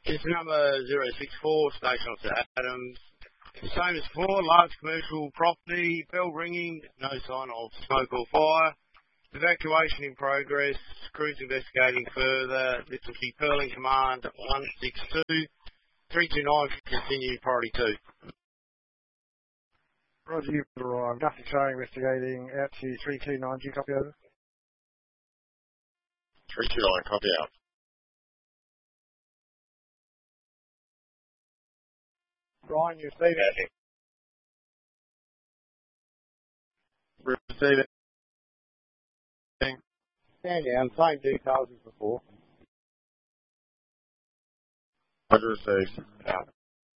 It's number 064, Station Officer Adams. Same as before, large commercial property, bell ringing, no sign of smoke or fire. Evacuation in progress, crews investigating further. This will be Pearling Command 162, 329, continue priority 2. Roger, you've arrived. Nothing showing, investigating out to 329, do you copy over? 329, copy out. Ryan, you receive it? Receive it. Stand down, same details as before. Roger, received. Out.